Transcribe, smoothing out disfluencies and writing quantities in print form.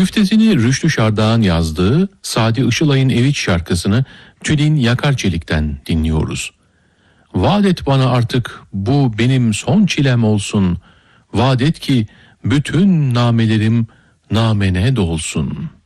Güftesini Rüştü Şardağ'ın yazdığı Sadi Işılay'ın Eviç şarkısını Tülin Yakarçelik'ten dinliyoruz. Vaat et bana artık bu benim son çilem olsun. Vaat et ki bütün namelerim namene dolsun.